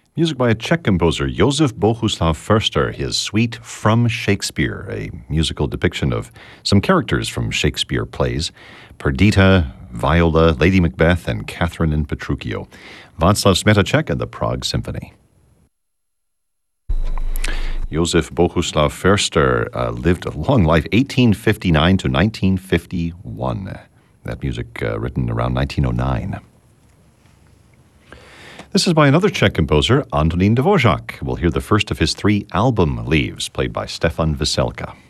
Music by a Czech composer, Josef Bohuslav Förster, his suite From Shakespeare, a musical depiction of some characters from Shakespeare plays, Perdita, Viola, Lady Macbeth, and Catherine and Petruchio. Václav Smetacek and the Prague Symphony. Josef Bohuslav Förster lived a long life, 1859 to 1951. That music written around 1909. This is by another Czech composer, Antonín Dvořák. We'll hear the first of his 3 album leaves, played by Stefan Veselka.